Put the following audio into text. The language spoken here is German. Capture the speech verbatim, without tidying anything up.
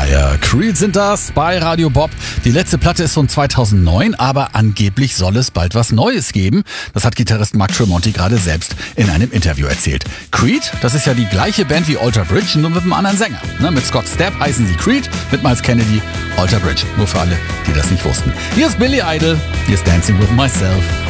Fire. Creed sind das bei Radio Bob. Die letzte Platte ist von zweitausendneun, aber angeblich soll es bald was Neues geben. Das hat Gitarrist Mark Tremonti gerade selbst in einem Interview erzählt. Creed, das ist ja die gleiche Band wie Alter Bridge, nur mit einem anderen Sänger. Ne, mit Scott Stapp heißen sie Creed, mit Miles Kennedy Alter Bridge. Nur für alle, die das nicht wussten. Hier ist Billy Idol, hier ist Dancing with Myself.